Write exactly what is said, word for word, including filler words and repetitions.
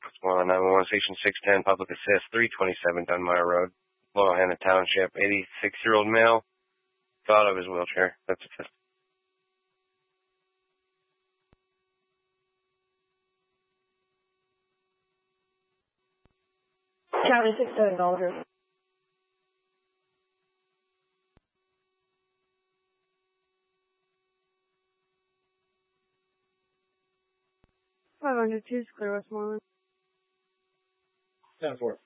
Westmoreland nine one one, Station six ten, Public Assist, three twenty-seven Dunmire Road, Little Hannah Township, eighty-six-year-old male, got out of his wheelchair. That's it. County six seven dollars. five hundred two, clear Westmoreland. ten four.